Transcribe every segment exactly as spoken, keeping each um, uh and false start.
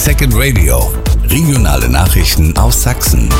Second Radio. Regionale Nachrichten aus Sachsen.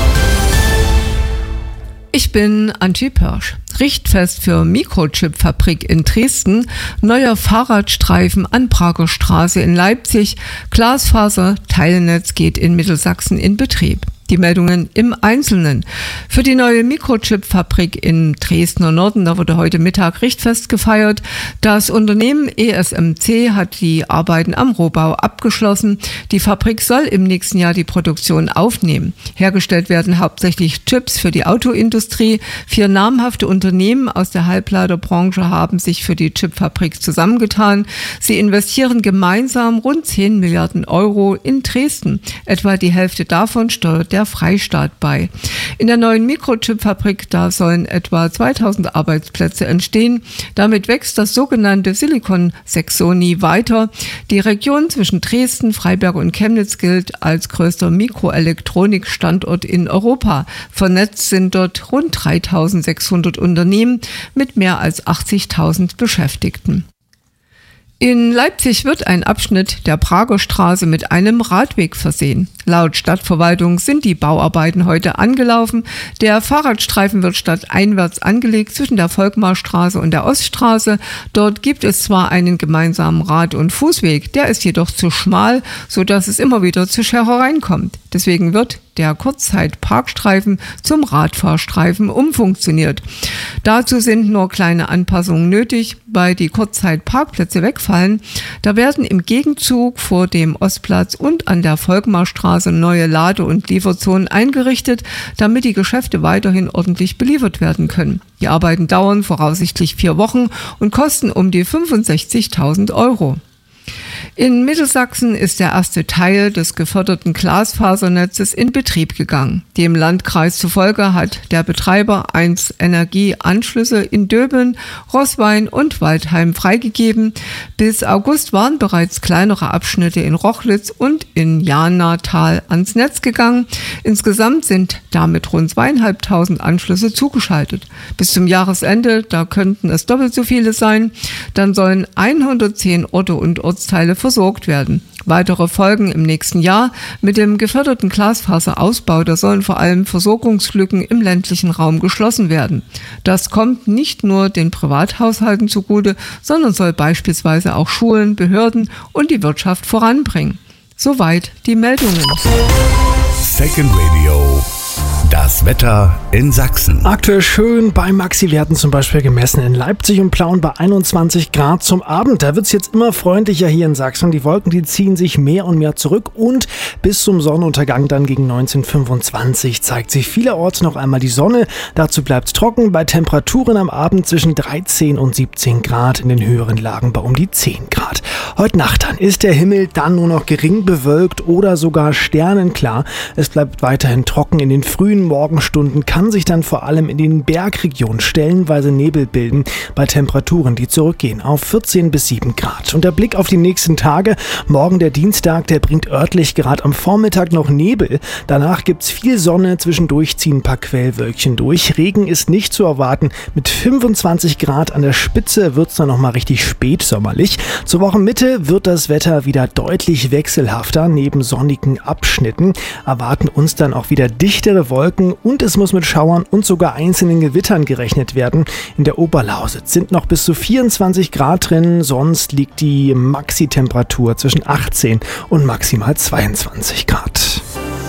Ich bin Antje Pörsch. Richtfest für Mikrochip-Fabrik in Dresden, neuer Fahrradstreifen an Prager Straße in Leipzig, Glasfaser-Teilnetz geht in Mittelsachsen in Betrieb. Die Meldungen im Einzelnen. Für die neue Mikrochip-Fabrik im Dresdner Norden, da wurde heute Mittag Richtfest gefeiert. Das Unternehmen E S M C hat die Arbeiten am Rohbau abgeschlossen. Die Fabrik soll im nächsten Jahr die Produktion aufnehmen. Hergestellt werden hauptsächlich Chips für die Autoindustrie. Vier namhafte Unternehmen aus der Halbleiterbranche haben sich für die Chipfabrik zusammengetan. Sie investieren gemeinsam rund zehn Milliarden Euro in Dresden. Etwa die Hälfte davon steuert der Freistaat bei. In der neuen Mikrochip-Fabrik, da sollen etwa zweitausend Arbeitsplätze entstehen. Damit wächst das sogenannte Silicon Saxony weiter. Die Region zwischen Dresden, Freiberg und Chemnitz gilt als größter Mikroelektronikstandort in Europa. Vernetzt sind dort rund dreitausendsechshundert Unternehmen mit mehr als achtzigtausend Beschäftigten. In Leipzig wird ein Abschnitt der Prager Straße mit einem Radweg versehen. Laut Stadtverwaltung sind die Bauarbeiten heute angelaufen. Der Fahrradstreifen wird stadteinwärts angelegt zwischen der Volkmarstraße und der Oststraße. Dort gibt es zwar einen gemeinsamen Rad- und Fußweg, der ist jedoch zu schmal, sodass es immer wieder zu Scherereien kommt. Deswegen wird der Kurzzeit-Parkstreifen zum Radfahrstreifen umfunktioniert. Dazu sind nur kleine Anpassungen nötig, weil die Kurzzeit-Parkplätze wegfallen. Da werden im Gegenzug vor dem Ostplatz und an der Volkmarstraße neue Lade- und Lieferzonen eingerichtet, damit die Geschäfte weiterhin ordentlich beliefert werden können. Die Arbeiten dauern voraussichtlich vier Wochen und kosten um die fünfundsechzigtausend Euro. In Mittelsachsen ist der erste Teil des geförderten Glasfasernetzes in Betrieb gegangen. Dem Landkreis zufolge hat der Betreiber eins Energieanschlüsse in Döbeln, Roßwein und Waldheim freigegeben. Bis August waren bereits kleinere Abschnitte in Rochlitz und in Janatal ans Netz gegangen. Insgesamt sind damit rund zweieinhalbtausend Anschlüsse zugeschaltet. Bis zum Jahresende, da könnten es doppelt so viele sein. Dann sollen hundertzehn Orte und Ortsteile versorgt werden. Weitere Folgen im nächsten Jahr. Mit dem geförderten Glasfaserausbau, da sollen vor allem Versorgungslücken im ländlichen Raum geschlossen werden. Das kommt nicht nur den Privathaushalten zugute, sondern soll beispielsweise auch Schulen, Behörden und die Wirtschaft voranbringen. Soweit die Meldungen. Second Radio. Das Wetter in Sachsen. Aktuell schön bei Maxi-Werten zum Beispiel gemessen in Leipzig und Plauen bei einundzwanzig Grad zum Abend. Da wird es jetzt immer freundlicher hier in Sachsen. Die Wolken, die ziehen sich mehr und mehr zurück und bis zum Sonnenuntergang dann gegen neunzehn Uhr fünfundzwanzig zeigt sich vielerorts noch einmal die Sonne. Dazu bleibt es trocken bei Temperaturen am Abend zwischen dreizehn und siebzehn Grad, in den höheren Lagen bei um die zehn Grad. Heute Nacht dann ist der Himmel dann nur noch gering bewölkt oder sogar sternenklar. Es bleibt weiterhin trocken. In den frühen Morgenstunden kann sich dann vor allem in den Bergregionen stellenweise Nebel bilden, bei Temperaturen, die zurückgehen auf vierzehn bis sieben Grad. Und der Blick auf die nächsten Tage, morgen der Dienstag, der bringt örtlich gerade am Vormittag noch Nebel. Danach gibt es viel Sonne, zwischendurch ziehen ein paar Quellwölkchen durch. Regen ist nicht zu erwarten. Mit fünfundzwanzig Grad an der Spitze wird es dann nochmal richtig spätsommerlich. Zur Wochenmitte wird das Wetter wieder deutlich wechselhafter. Neben sonnigen Abschnitten erwarten uns dann auch wieder dichtere Wolken und es muss mit Schauern und sogar einzelnen Gewittern gerechnet werden. In der Oberlausitz sind noch bis zu vierundzwanzig Grad drin, sonst liegt die Maxi-Temperatur zwischen achtzehn und maximal zweiundzwanzig Grad.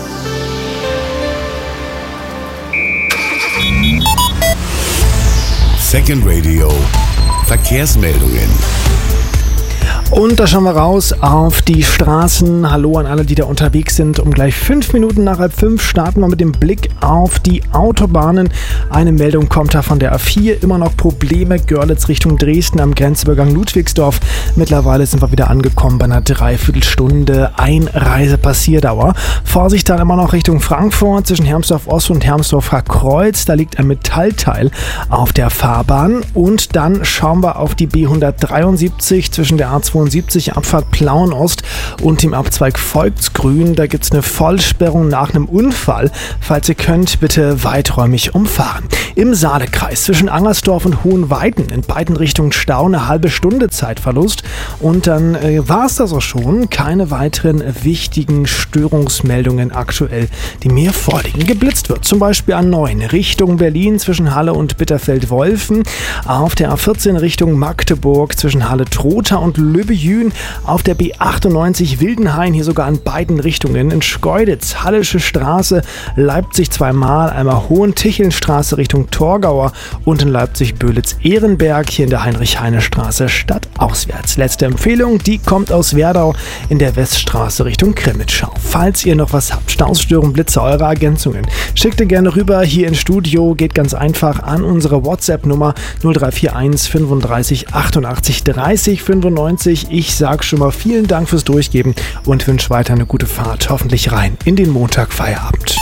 Second Radio. Verkehrsmeldungen. Und da schauen wir raus auf die Straßen. Hallo an alle, die da unterwegs sind. Um gleich fünf Minuten nach halb fünf starten wir mit dem Blick auf die Autobahnen. Eine Meldung kommt da von der A vier. Immer noch Probleme. Görlitz Richtung Dresden am Grenzübergang Ludwigsdorf. Mittlerweile sind wir wieder angekommen bei einer Dreiviertelstunde Einreisepassierdauer. Vorsicht dann immer noch Richtung Frankfurt zwischen Hermsdorf Ost und Hermsdorfer Kreuz. Da liegt ein Metallteil auf der Fahrbahn. Und dann schauen wir auf die B hundertdreiundsiebzig zwischen der A zwei zweiundsiebzig Abfahrt Plauen-Ost und im Abzweig Volksgrün. Da gibt es eine Vollsperrung nach einem Unfall. Falls ihr könnt, bitte weiträumig umfahren. Im Saalekreis zwischen Angersdorf und Hohenweiden in beiden Richtungen Stau, eine halbe Stunde Zeitverlust. Und dann äh, war es das auch schon. Keine weiteren wichtigen Störungsmeldungen aktuell, die mir vorliegen. Geblitzt wird zum Beispiel an neun Richtung Berlin zwischen Halle und Bitterfeld-Wolfen. Auf der A vierzehn Richtung Magdeburg zwischen Halle-Trotha und Löbejün. Auf der B achtundneunzig Wildenhain, hier sogar in beiden Richtungen. In Schkeuditz, Hallische Straße, Leipzig zweimal, einmal Hohentichelnstraße Richtung Torgauer und in Leipzig-Böhlitz-Ehrenberg, hier in der Heinrich-Heine-Straße stadtauswärts. Letzte Empfehlung, die kommt aus Werdau in der Weststraße Richtung Krimitschau. Falls ihr noch was habt, Staus, Störungen, Blitze, eure Ergänzungen, schickt ihr gerne rüber hier ins Studio. Geht ganz einfach an unsere WhatsApp-Nummer null drei vier eins fünfunddreißig achtundachtzig dreißig fünfundneunzig. Ich sage schon mal vielen Dank fürs Durchgeben und wünsche weiter eine gute Fahrt, hoffentlich rein in den Montagfeierabend.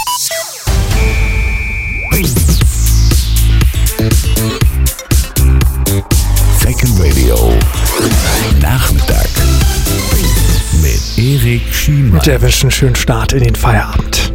Second Radio Nachmittag mit Erik Schiemann. Und er wünscht einen schönen Start in den Feierabend.